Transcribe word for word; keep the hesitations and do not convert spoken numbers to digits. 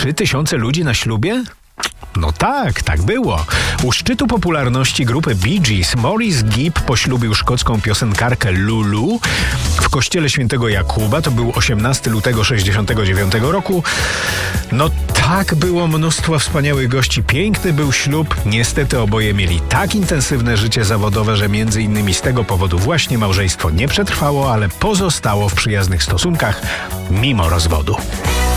trzy tysiące ludzi na ślubie? No tak, tak było. U szczytu popularności grupy Bee Gees Maurice Gibb poślubił szkocką piosenkarkę Lulu w kościele świętego Jakuba. To był osiemnastego lutego sześćdziesiątego dziewiątego roku. No tak, było mnóstwo wspaniałych gości. Piękny był ślub. Niestety oboje mieli tak intensywne życie zawodowe, że między innymi z tego powodu właśnie małżeństwo nie przetrwało, ale pozostało w przyjaznych stosunkach mimo rozwodu.